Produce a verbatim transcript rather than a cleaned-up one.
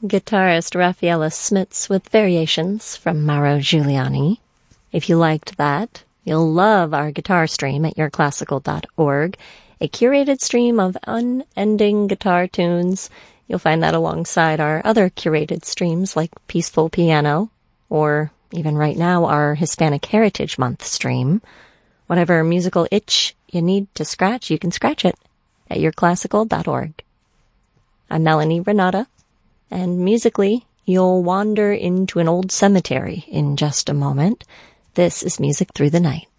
guitarist Raffaella Smits with variations from Mauro Giuliani. If you liked that, you'll love our guitar stream at your classical dot org, a curated stream of unending guitar tunes. You'll find that alongside our other curated streams like Peaceful Piano, or even right now our Hispanic Heritage Month stream. Whatever musical itch you need to scratch, you can scratch it at your classical dot org. I'm Melanie Renata, and musically, you'll wander into an old cemetery in just a moment. This is Music Through the Night.